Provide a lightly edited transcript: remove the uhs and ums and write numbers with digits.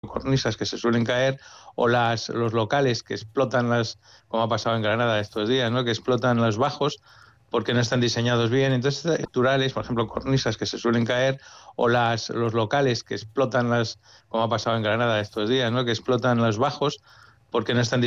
cornisas que se suelen caer, o los locales que explotan como ha pasado en Granada estos días, ¿no? Que explotan los bajos porque no están diseñados bien. Entonces, estructurales, por ejemplo, cornisas que se suelen caer, o los locales que explotan como ha pasado en Granada estos días, ¿no? Que explotan los bajos porque no están